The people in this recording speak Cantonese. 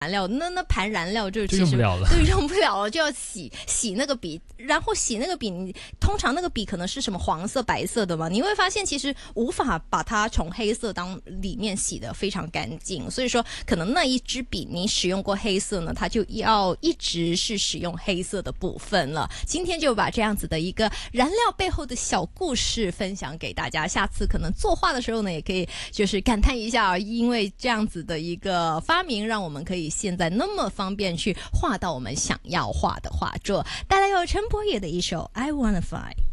燃料，那盘燃料就其实用不了了， 对，用不了了，就要洗那个笔，然后洗那个笔，你通常那个笔可能是什么黄色、白色的嘛，你会发现其实无法把它从黑色当里面洗得非常干净，所以说可能那一支笔你使用过黑色呢，它就要一直是使用黑色的部分了。今天就把这样子的一个燃料背后的小故事分享给大家，下次可能作画的时候呢，也可以就是感叹一下，因为这样子的一个发明，让我们可以现在那么方便去画到我们想要画的画作。带来有陈柏野的一首《I Wanna Fly》。